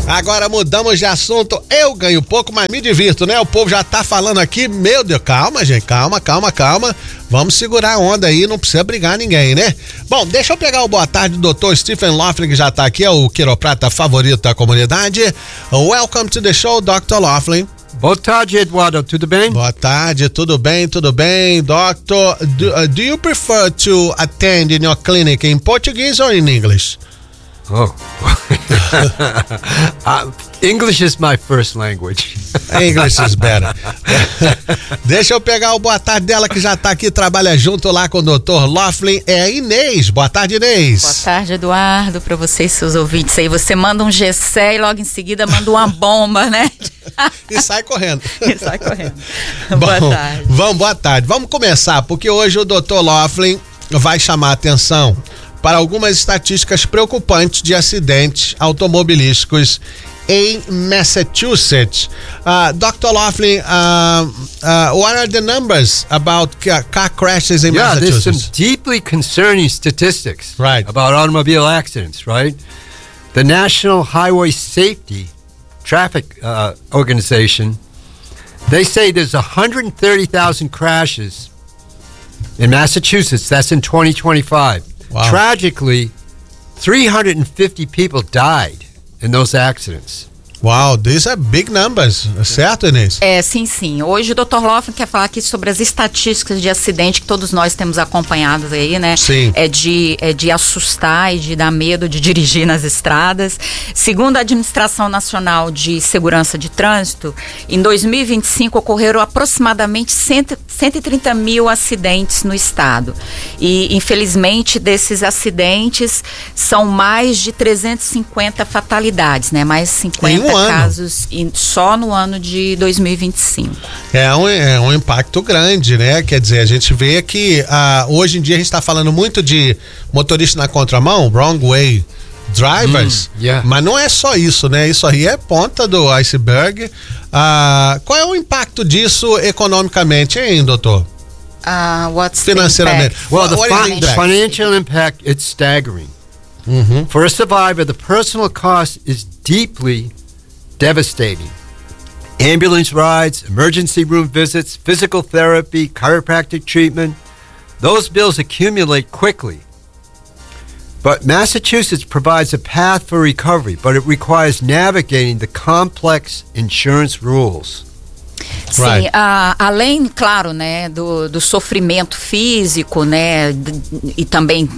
Agora mudamos de assunto, eu ganho pouco, mas me divirto, né? O povo já tá falando aqui, meu Deus, calma, gente, calma. Vamos segurar a onda aí, não precisa brigar ninguém, né? Bom, deixa eu pegar o boa tarde do Dr. Stephen Laughlin, que já tá aqui, é o quiroprata favorito da comunidade. Welcome to the show, Dr. Laughlin. Boa tarde, Eduardo, tudo bem? Boa tarde, tudo bem, Doctor. Do you prefer to attend in your clinic in Portuguese or in English? Oh. English is my first language. English is better. Deixa eu pegar o boa tarde dela, que já tá aqui, trabalha junto lá com o Dr. Laughlin, é a Inês. Boa tarde, Inês. Boa tarde, Eduardo, pra vocês, seus ouvintes aí. Você manda um Gessé e logo em seguida manda uma bomba, né? E sai correndo. Boa tarde. Boa tarde. Vamos começar, porque hoje o Dr. Laughlin vai chamar a atenção para algumas estatísticas preocupantes de acidentes automobilísticos em Massachusetts. Dr. Laughlin, what are the numbers about car crashes in Massachusetts? There's some deeply concerning statistics about automobile accidents, right? The National Highway Safety Traffic Organization, they say there's 130,000 crashes in Massachusetts. That's in 2025. Wow. Tragically, 350 people died in those accidents. Wow, these are big numbers, certo, Inês? Sim. Hoje o Dr. Laughlin quer falar aqui sobre as estatísticas de acidente que todos nós temos acompanhados aí, né? Sim. É de assustar e de dar medo de dirigir nas estradas. Segundo a Administração Nacional de Segurança de Trânsito, em 2025 ocorreram aproximadamente 130 mil acidentes no estado. E, infelizmente, desses acidentes são mais de 350 fatalidades, né? Mais 50 casos só no ano de 2025. É um impacto grande, né? Quer dizer, a gente vê que hoje em dia a gente está falando muito de motorista na contramão, wrong way drivers, mas não é só isso, né? Isso aí é ponta do iceberg. Qual é o impacto disso economicamente, hein, doutor? What's financeiramente? The financial impact, it's staggering. For a survivor, the personal cost is deeply devastating. Ambulance rides, emergency room visits, physical therapy, chiropractic treatment, those bills accumulate quickly. But Massachusetts provides a path for recovery, but it requires navigating the complex insurance rules. Sim, além, claro, né, do sofrimento físico, né, e também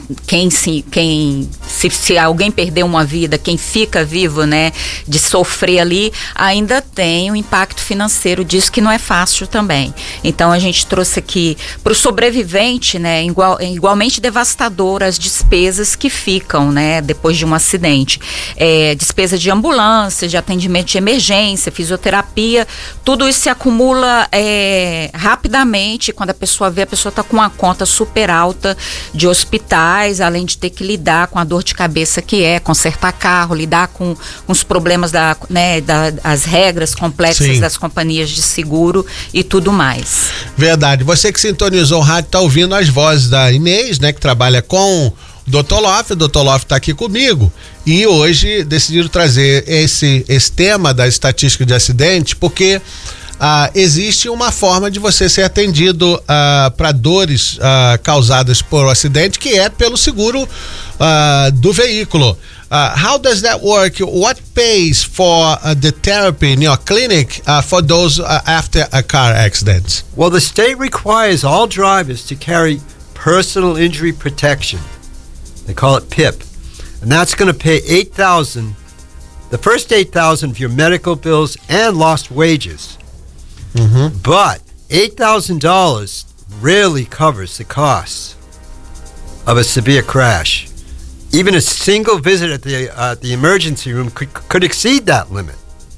se alguém perder uma vida, quem fica vivo, né, de sofrer ali, ainda tem o impacto financeiro disso, que não é fácil também. Então a gente trouxe aqui para o sobrevivente, né, igualmente devastador as despesas que ficam, né, depois de um acidente. Despesa de ambulância, de atendimento de emergência, fisioterapia, tudo isso se acumula rapidamente. Quando a pessoa está com uma conta super alta de hospitais, além de ter que lidar com a dor de cabeça que consertar carro, lidar com os problemas as regras complexas das companhias de seguro e tudo mais. Verdade. Você que sintonizou o rádio está ouvindo as vozes da Inês, né, que trabalha com o Dr. Laughlin. O Dr. Laughlin está aqui comigo e hoje decidiram trazer esse tema da estatística de acidente, porque existe uma forma de você ser atendido para dores causadas por acidente, que é pelo seguro do veículo. How does that work? What pays for the therapy in your clinic for those after a car accident? Well, the state requires all drivers to carry personal injury protection. They call it PIP. And that's going to pay $8,000, the first $8,000 for your medical bills and lost wages. But $8,000 rarely covers the costs of a severe crash. Even a single visit at the emergency room could exceed that limit.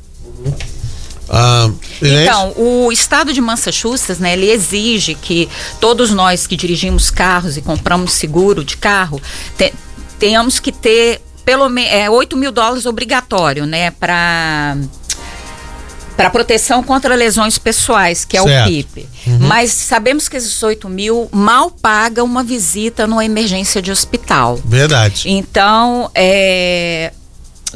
Então, o estado de Massachusetts, né, ele exige que todos nós que dirigimos carros e compramos seguro de carro tenhamos que ter pelo menos $8 mil obrigatório, né, para proteção contra lesões pessoais, que é certo. O PIP. Mas sabemos que esses 8 mil mal pagam uma visita numa emergência de hospital. Verdade. Então,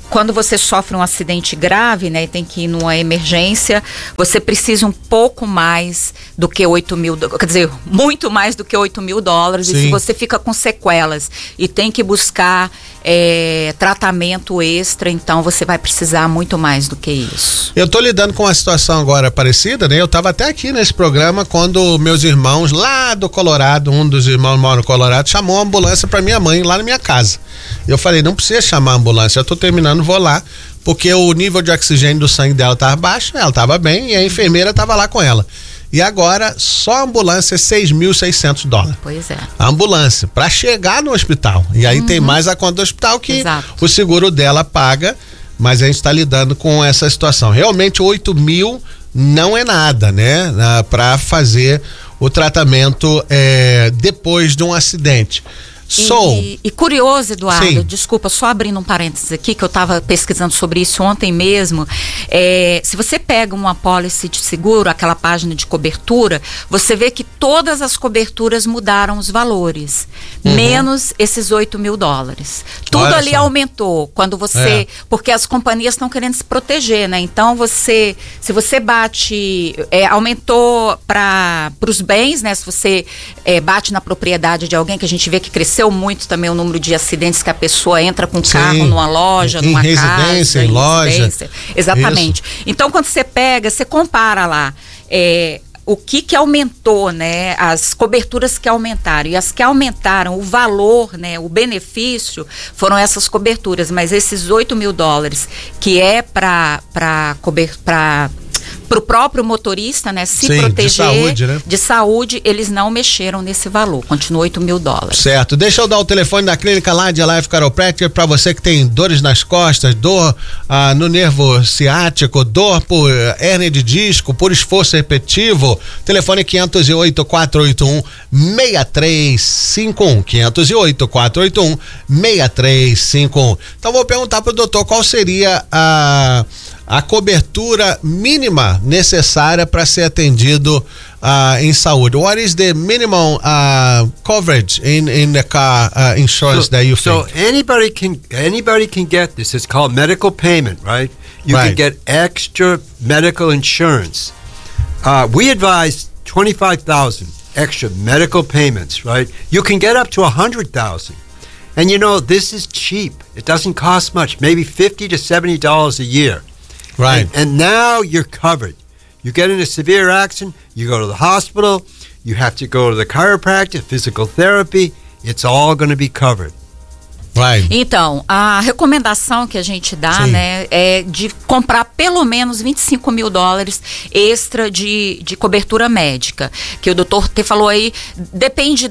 quando você sofre um acidente grave, né, e tem que ir numa emergência, você precisa um pouco mais do que 8 mil, quer dizer, muito mais do que 8 mil dólares. Sim. E se você fica com sequelas e tem que buscar tratamento extra, então você vai precisar muito mais do que isso. Eu tô lidando com uma situação agora parecida, né? Eu tava até aqui nesse programa quando meus irmãos lá do Colorado, um dos irmãos mora no Colorado, chamou uma ambulância pra minha mãe lá na minha casa. Eu falei, não precisa chamar a ambulância, eu tô terminando, vou lá, porque o nível de oxigênio do sangue dela tava baixo, ela tava bem e a enfermeira tava lá com ela. E agora, só a ambulância é $6.600. Pois é. A ambulância, para chegar no hospital. E aí tem mais a conta do hospital que o seguro dela paga, mas a gente está lidando com essa situação. Realmente 8 mil não é nada, né? Para fazer o tratamento depois de um acidente. E curioso, Eduardo, sim, desculpa, só abrindo um parênteses aqui, que eu estava pesquisando sobre isso ontem mesmo. Se você pega uma apólice de seguro, aquela página de cobertura, você vê que todas as coberturas mudaram os valores, menos esses 8 mil dólares. Tudo olha ali só, aumentou quando você, porque as companhias estão querendo se proteger, né? Então se você bate, aumentou para os bens, né? Se você bate na propriedade de alguém, que a gente vê que cresceu muito também o número de acidentes que a pessoa entra com carro numa loja, numa residência, casa, em loja. Exatamente. Isso. Então, quando você pega, você compara lá o que aumentou, né? As coberturas que aumentaram. E as que aumentaram o valor, né? O benefício, foram essas coberturas. Mas esses 8 mil dólares, que é para o próprio motorista, né, se proteger de saúde, né? De saúde, eles não mexeram nesse valor, continua 8 mil dólares. Certo, deixa eu dar o telefone da clínica Ladia Life Chiropractic para você que tem dores nas costas, dor no nervo ciático, dor por hérnia de disco, por esforço repetitivo. Telefone 508-481-6351, 508-481-6351. Então vou perguntar pro doutor qual seria a cobertura mínima necessária para ser atendido em saúde. What is the minimum coverage in the car insurance that you think? So anybody can get this. It's called medical payment, right? You can get extra medical insurance. We advise 25,000 extra medical payments, right? You can get up to 100,000. And you know, this is cheap. It doesn't cost much, maybe $50 to $70 a year. Right. And now you're covered. You get in a severe accident, you go to the hospital, you have to go to the chiropractor, physical therapy, it's all going to be covered. Right. Então, a recomendação que a gente dá, né, é de comprar pelo menos 25 mil dólares extra de cobertura médica. Que o doutor te falou aí, depende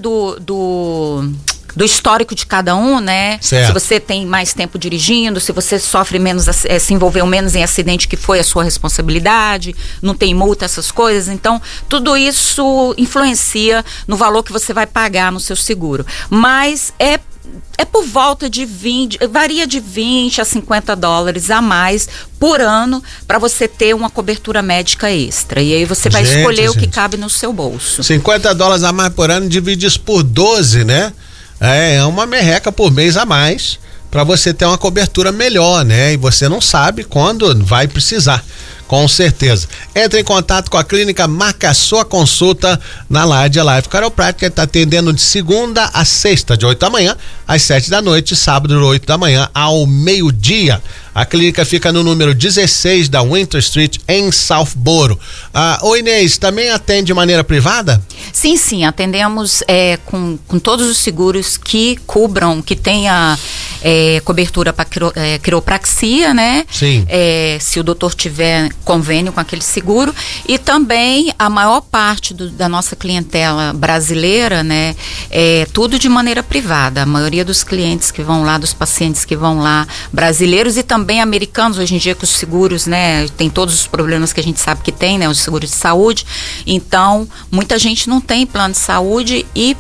do histórico de cada um, né? Certo. Se você tem mais tempo dirigindo, se você sofre menos, se envolveu menos em acidente, que foi a sua responsabilidade, não tem multa, essas coisas. Então, tudo isso influencia no valor que você vai pagar no seu seguro. Mas é por volta de varia de 20 a 50 dólares a mais por ano para você ter uma cobertura médica extra. E aí você vai escolher o que cabe no seu bolso. 50 dólares a mais por ano, divide isso por 12, né? É uma merreca por mês a mais para você ter uma cobertura melhor, né? E você não sabe quando vai precisar. Com certeza. Entre em contato com a clínica, marca a sua consulta na Ladia Life Chiropractic, que está atendendo de segunda a sexta, de 8 da manhã às 7 da noite, sábado de 8 da manhã ao meio-dia. A clínica fica no número 16 da Winter Street, em Southboro. Ô Inês, também atende de maneira privada? Sim, atendemos com todos os seguros que cubram, que tenha cobertura para quiropraxia, né? Sim. Se o doutor tiver convênio com aquele seguro. E também a maior parte da nossa clientela brasileira, né? Tudo de maneira privada. A maioria dos clientes que vão lá, dos pacientes que vão lá, brasileiros e também americanos, hoje em dia com os seguros, né, tem todos os problemas que a gente sabe que tem, né, os seguros de saúde. Então, muita gente não tem plano de saúde e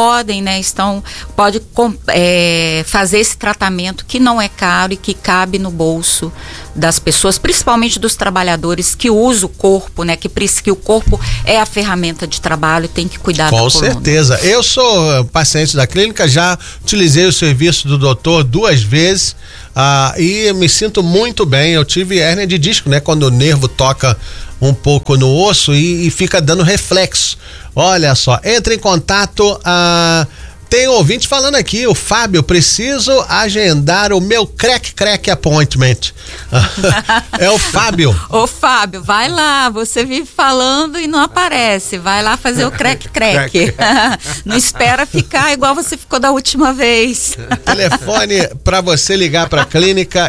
pode fazer esse tratamento que não é caro e que cabe no bolso das pessoas, principalmente dos trabalhadores que usam o corpo, né, que o corpo é a ferramenta de trabalho e tem que cuidar da coluna. Com certeza. Eu sou paciente da clínica, já utilizei o serviço do doutor 2 vezes. e me sinto muito bem. Eu tive hérnia de disco, né? Quando o nervo toca um pouco no osso e fica dando reflexo. Olha só, entre em contato. Tem ouvinte falando aqui, o Fábio, preciso agendar o meu crack appointment. É o Fábio. Ô Fábio, vai lá, você vive falando e não aparece, vai lá fazer o crack. Não espera ficar igual você ficou da última vez. Telefone para você ligar para a clínica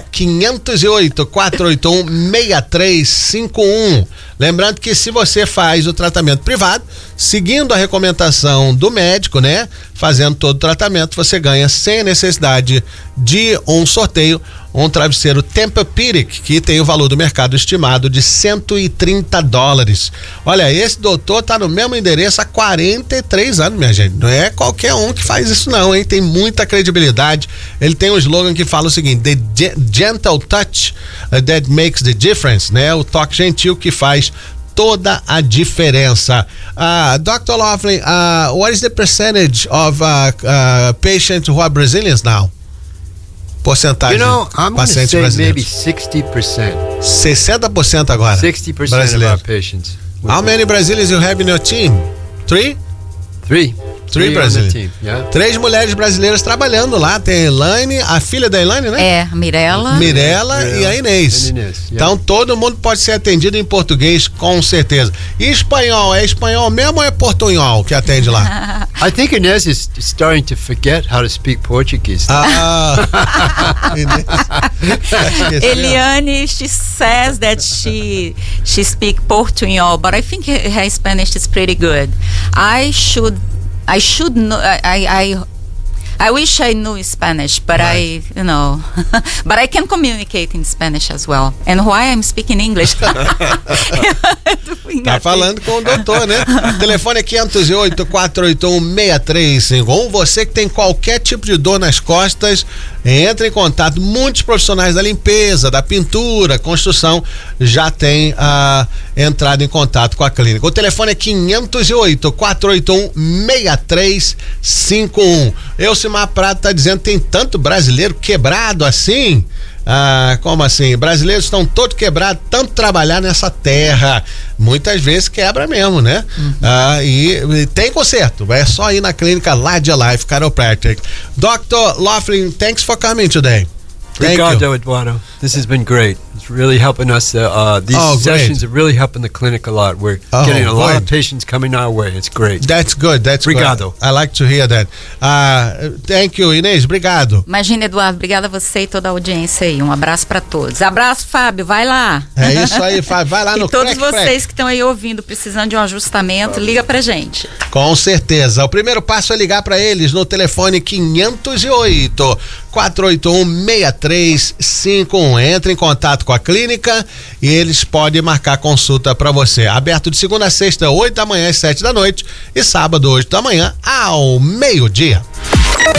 508-481-6351. Lembrando que se você faz o tratamento privado, seguindo a recomendação do médico, né? Fazendo todo o tratamento, você ganha sem necessidade de um sorteio, um travesseiro Tempur-Pedic, que tem o valor do mercado estimado de $130. Olha, esse doutor tá no mesmo endereço há 43 anos, minha gente. Não é qualquer um que faz isso não, hein? Tem muita credibilidade. Ele tem um slogan que fala o seguinte: The gentle touch that makes the difference, né? O toque gentil que faz toda a diferença. Dr. Laughlin, what is the percentage of patients who are Brazilians now? Porcentagem. I'm going to say maybe 60%. 60% agora. 60% of our patients. How many Brazilians you have in your team? Three Brazilians. Yeah. 3 mulheres brasileiras trabalhando lá. Tem a Elaine, a filha da Elaine, né? É, a Mirella e a Inês. Yeah. Então todo mundo pode ser atendido em português, com certeza. E espanhol, é espanhol mesmo ou é portunhol que atende lá? I think Inês is starting to forget how to speak Portuguese. Eliane, she says that she speaks Portuñol, but I think her Spanish is pretty good. I should know. I wish I knew Spanish, but right. But I can communicate in Spanish as well. And why I'm speaking English? Tá falando com o doutor, né? O telefone é 508-481-6351. Você que tem qualquer tipo de dor nas costas, entre em contato. Muitos profissionais da limpeza, da pintura, construção, já têm entrado em contato com a clínica. O telefone é 508-481-6351. Elcimar Prado tá dizendo que tem tanto brasileiro quebrado assim. Como assim? Brasileiros estão todos quebrados, tanto trabalhar nessa terra. Muitas vezes quebra mesmo, né? E tem conserto. É só ir na clínica Ladia Life Chiropractic. Dr. Laughlin, thanks for coming today. Obrigado, Eduardo. This has been great. It's really helping us. These sessions are really helping the clinic a lot. We're getting a lot of patients coming our way. It's great. That's good. Obrigado. Good. I like to hear that. Thank you, Inês. Obrigado. Imagina, Eduardo. Obrigada a você e toda a audiência aí. Um abraço para todos. Abraço, Fábio. Vai lá. É isso aí, Fábio. Vai lá no todos vocês que estão aí ouvindo, precisando de um ajustamento, liga pra gente. Com certeza. O primeiro passo é ligar para eles no telefone 508-481-6351. Entre em contato com a clínica e eles podem marcar consulta para você. Aberto de segunda a sexta, 8 da manhã às 7 da noite e sábado, 8 da manhã ao meio-dia.